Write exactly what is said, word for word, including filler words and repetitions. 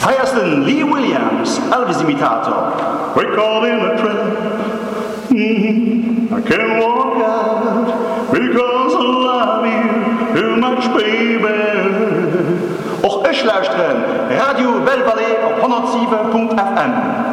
Feiersten Lee Williams, Elvis-Imitator. We're caught in a trap. Mm-hmm. I can't walk out because I love you too much, baby. Och ich luisteren Radio Belle Vallée op honderdzeven punt f m.